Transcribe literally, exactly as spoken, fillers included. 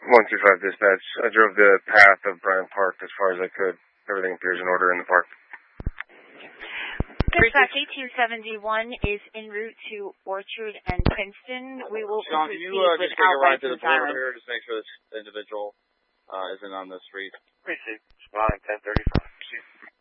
one two five dispatch. I drove the path of Bryant Park as far as I could. Everything appears in order in the park. Dispatch eighteen seventy-one is en route to Orchard and Princeton. We will Sean, can you uh, just take a ride to the border here, just make sure this individual uh, isn't on the street? Precinct, line ten thirty-five.